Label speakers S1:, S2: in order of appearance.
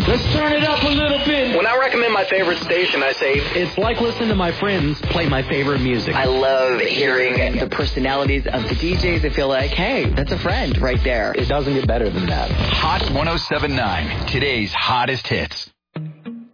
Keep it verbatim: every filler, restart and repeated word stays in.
S1: Let's turn it up a little bit.
S2: When I recommend my favorite station, I say,
S1: it's like listening to my friends play my favorite music.
S3: I love hearing the personalities of the D Js. I feel like, hey, that's a friend right there.
S1: It doesn't get better than that.
S4: Hot one oh seven point nine, today's hottest hits.